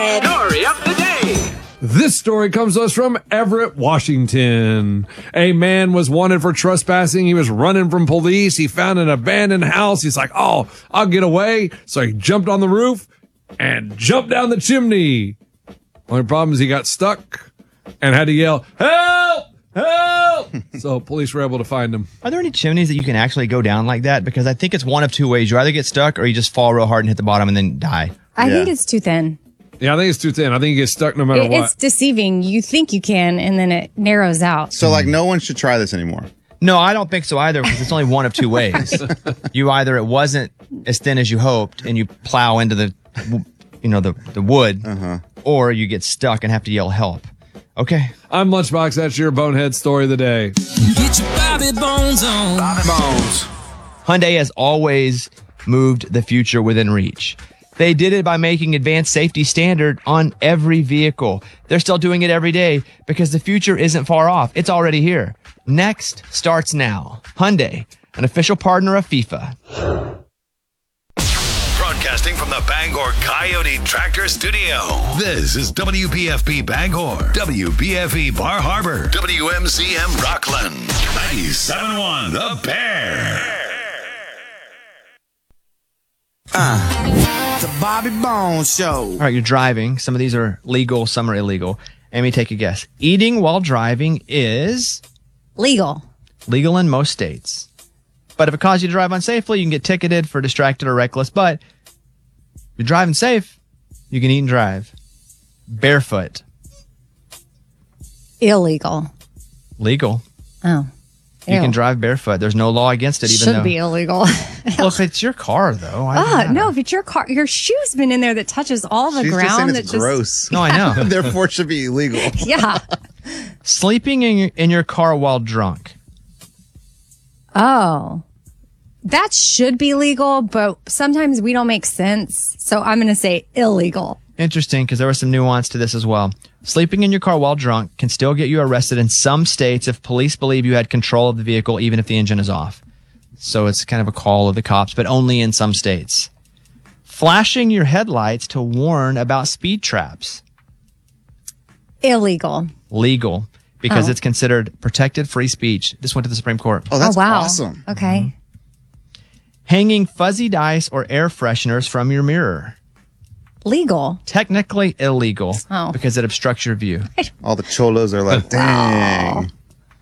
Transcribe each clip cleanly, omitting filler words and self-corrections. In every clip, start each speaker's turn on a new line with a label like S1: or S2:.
S1: Story of the day.
S2: This story comes to us from Everett, Washington. A man was wanted for trespassing. He was running from police. He found an abandoned house. He's like, oh, I'll get away. So he jumped on the roof and jumped down the chimney. Only problem is he got stuck and had to yell, help, help. So police were able to find him.
S3: Are there any chimneys that you can actually go down like that? Because I think it's one of two ways. You either get stuck or you just fall real hard and hit the bottom and then die.
S4: I think it's too thin.
S2: Yeah, I think it's too thin. I think you get stuck no matter what.
S4: It's deceiving. You think you can, and then it narrows out.
S5: So, like, no one should try this anymore.
S3: No, I don't think so either, because it's only one of two ways. You either it wasn't as thin as you hoped and you plow into the wood, or you get stuck and have to yell help. Okay.
S2: I'm Lunchbox. That's your bonehead story of the day.
S6: Get your Bobby Bones on.
S5: Bobby Bones.
S3: Hyundai has always moved the future within reach. They did it by making advanced safety standard on every vehicle. They're still doing it every day because the future isn't far off. It's already here. Next starts now. Hyundai, an official partner of FIFA.
S7: Broadcasting from the Bangor Coyote Tractor Studio. This is WBFP Bangor, WBFE Bar Harbor, WMCM Rockland, 97.1 The Bear.
S1: The Bobby Bones Show.
S3: All right, you're driving. Some of these are legal, some are illegal. Amy, take a guess. Eating while driving is
S4: Legal.
S3: legal in most states. But if it causes you to drive unsafely, you can get ticketed for distracted or reckless. But if you're driving safe, you can eat and drive. Barefoot.
S4: Illegal.
S3: Legal.
S4: Oh.
S3: You
S4: Ew.
S3: can drive barefoot. There's no law against it, even
S4: Should
S3: though.
S4: be illegal.
S3: Well, if it's your car, though.
S4: No, if it's your car, your shoe's been in there that touches all the
S5: She's just
S4: ground.
S5: saying it's gross.
S3: No, I know.
S5: Therefore, it should be illegal.
S4: Yeah.
S3: Sleeping in your car while drunk.
S4: Oh. That should be legal, but sometimes we don't make sense. So I'm going to say illegal.
S3: Interesting, because there was some nuance to this as well. Sleeping in your car while drunk can still get you arrested in some states if police believe you had control of the vehicle, even if the engine is off. So it's kind of a call of the cops, but only in some states. Flashing your headlights to warn about speed traps.
S4: Illegal.
S3: Legal, because it's considered protected free speech. This went to the Supreme Court.
S5: Oh, that's
S4: wow.
S5: awesome.
S4: Okay.
S3: Hanging fuzzy dice or air fresheners from your mirror.
S4: Legal.
S3: Technically illegal because it obstructs your view.
S5: All the cholos are like, dang.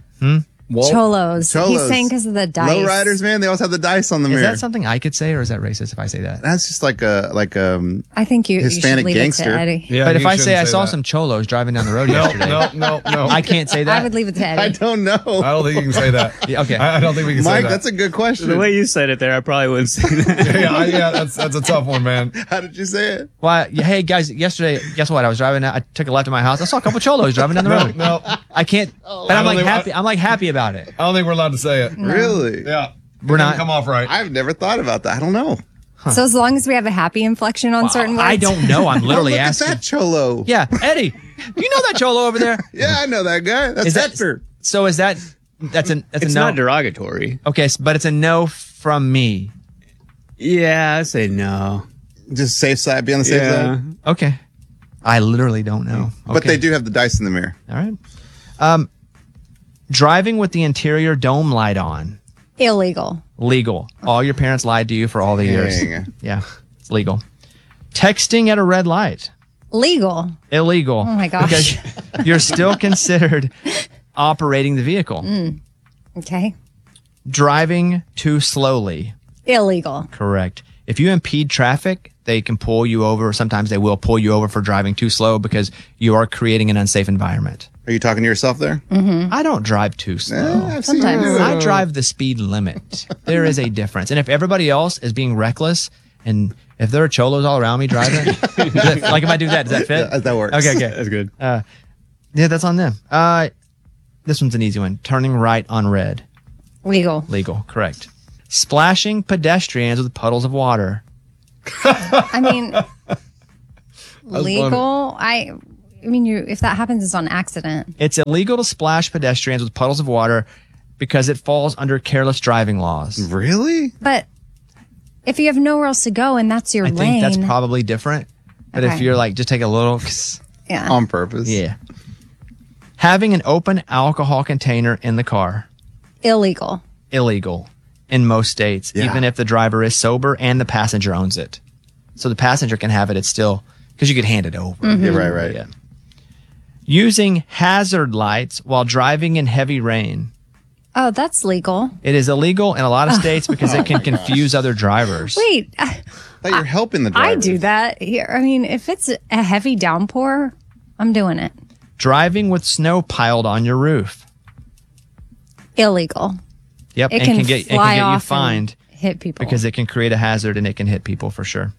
S4: Cholos.
S5: Cholos.
S4: He's saying because of the dice.
S5: Lowriders, man, they always have the dice on the
S3: Is
S5: mirror.
S3: that something I could say, or is that racist if I say that?
S5: That's just like a
S4: I think you
S5: Hispanic
S4: should leave
S5: gangster.
S4: it to Eddie.
S2: Yeah,
S3: But if
S2: you
S3: I say
S2: shouldn't
S3: I saw
S2: that.
S3: some cholos driving down the road yesterday,
S2: No.
S3: I can't say that.
S4: I would leave it to Eddie.
S5: I don't know.
S2: I don't think you can say that.
S3: Yeah, okay.
S2: I don't think we can say
S5: Mike,
S2: that.
S5: that's a good question.
S8: The way you said it there, I probably wouldn't say that.
S2: yeah, that's a tough one, man.
S5: How did you say it?
S3: Well, hey guys, yesterday, guess what? I was driving. I took a left at my house. I saw a couple cholos driving down the road.
S2: No,
S3: I can't. But I'm like happy. I'm like happy about it.
S2: I don't think we're allowed to say it.
S5: Really?
S2: Yeah,
S3: We're not.
S2: come off right.
S5: I've never thought about that. I don't know.
S4: So as long as we have a happy inflection on certain words.
S3: I don't know. I'm literally
S5: Look
S3: asking.
S5: at that cholo.
S3: Yeah, Eddie, you know that cholo over there?
S5: Yeah, I know that guy. That's
S3: Is that
S5: Hector.
S3: so? Is that that's a
S8: It's
S3: no?
S8: not derogatory.
S3: Okay, but it's a no from me.
S8: Yeah, I say no.
S5: Just safe side, be on the safe
S8: Yeah.
S5: side.
S3: Okay, I literally don't know.
S5: But
S3: Okay.
S5: they do have the dice in the mirror.
S3: All right. Driving with the interior dome light on.
S4: Illegal.
S3: Legal. All your parents lied to you for all the years.
S5: Dang.
S3: Yeah, it's legal. Texting at a red light.
S4: Legal.
S3: Illegal.
S4: Oh my gosh.
S3: Because you're still considered operating the vehicle.
S4: Okay.
S3: Driving too slowly.
S4: Illegal.
S3: Correct. If you impede traffic, they can pull you over. Sometimes they will pull you over for driving too slow because you are creating an unsafe environment.
S5: Are you talking to yourself there?
S3: I don't drive too slow.
S5: I've seen
S4: Sometimes.
S5: you.
S3: I drive the speed limit. There is a difference. And if everybody else is being reckless, and if there are cholos all around me driving, like if I do that, does that fit?
S5: Yeah, that works.
S3: Okay.
S8: That's good.
S3: Yeah, that's on them. This one's an easy one. Turning right on red.
S4: Legal.
S3: Legal. Correct. Splashing pedestrians with puddles of water.
S4: I mean, legal. I mean, if that happens, it's on accident.
S3: It's illegal to splash pedestrians with puddles of water because it falls under careless driving laws.
S5: Really?
S4: But if you have nowhere else to go and that's your
S3: I
S4: lane,
S3: think that's probably different. But if
S4: Okay.
S3: you're like, just take a little,
S4: Yeah.
S5: On purpose.
S3: yeah. Having an open alcohol container in the car,
S4: Illegal.
S3: illegal in most states,
S5: Yeah.
S3: even if the driver is sober and the passenger owns it. So the passenger can have it. It's still, because you could hand it over.
S5: Yeah, right.
S3: Yeah. Using hazard lights while driving in heavy rain.
S4: Oh, that's legal.
S3: It is illegal in a lot of states because it can confuse other drivers.
S4: Wait,
S5: Thought you're helping the driver.
S4: I do that here. I mean, if it's a heavy downpour, I'm doing it.
S3: Driving with snow piled on your roof.
S4: Illegal.
S3: Yep,
S4: It
S3: and
S4: can
S3: can get
S4: fly
S3: you
S4: off
S3: fined
S4: and hit people.
S3: because it can create a hazard and it can hit people for sure.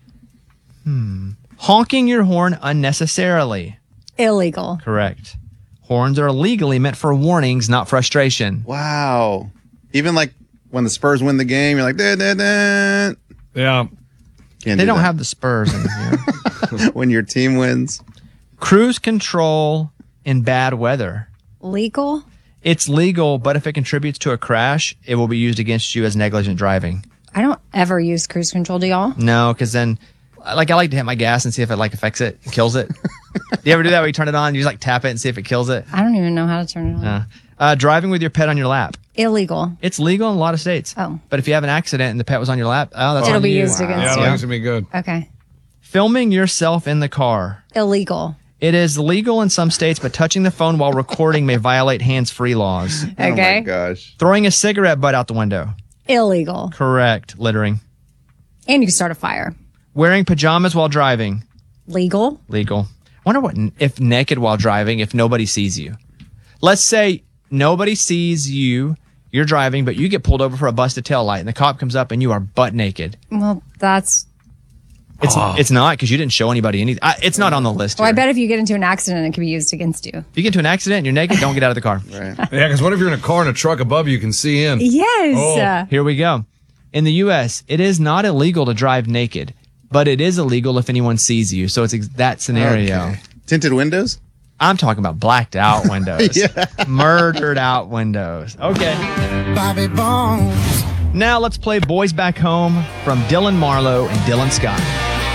S3: Honking your horn unnecessarily.
S4: Illegal.
S3: Correct. Horns are legally meant for warnings, not frustration.
S5: Wow. Even like when the Spurs win the game, you're like, da, da, da.
S2: Yeah.
S5: Can't
S3: They
S5: do
S3: don't
S5: that.
S3: have the Spurs in here.
S5: when your team wins.
S3: Cruise control in bad weather.
S4: Legal?
S3: It's legal, but if it contributes to a crash, it will be used against you as negligent driving.
S4: I don't ever use cruise control, do y'all?
S3: No, because then, I like to hit my gas and see if it like affects it, kills it. Do you ever do that where you turn it on, you just like tap it and see if it kills it?
S4: I don't even know how to turn it on.
S3: Driving with your pet on your lap.
S4: Illegal.
S3: It's legal in a lot of states.
S4: Oh.
S3: But if you have an accident and the pet was on your lap, that's
S4: It'll
S3: on
S4: be
S3: you.
S4: used against
S2: Yeah,
S4: you.
S2: that's gonna be good.
S4: Okay.
S3: Filming yourself in the car.
S4: Illegal.
S3: It is legal in some states, but touching the phone while recording may violate hands-free laws.
S5: Oh my
S4: Okay.
S5: gosh.
S3: Throwing a cigarette butt out the window.
S4: Illegal.
S3: Correct. Littering.
S4: And you can start a fire.
S3: Wearing pajamas while driving.
S4: Legal.
S3: Legal. Wonder what if naked while driving if nobody sees you. Let's say nobody sees you, you're driving, but you get pulled over for a busted tail light, and the cop comes up and you are butt naked.
S4: Well, that's.
S3: It's not because you didn't show anybody anything. It's not on the list.
S4: Well, I
S3: here.
S4: bet if you get into an accident, it can be used against you.
S3: If you get into an accident and you're naked, don't get out of the car.
S5: Right.
S2: Yeah, because what if you're in a car and a truck above you can see in?
S4: Yes.
S2: Oh.
S3: Here we go. In the U.S., it is not illegal to drive naked, but it is illegal if anyone sees you. So it's that scenario.
S5: Okay. Tinted windows?
S3: I'm talking about blacked out windows. Murdered out windows. Okay.
S1: Bobby Bones.
S3: Now let's play Boys Back Home from Dylan Marlowe and Dylan Scott.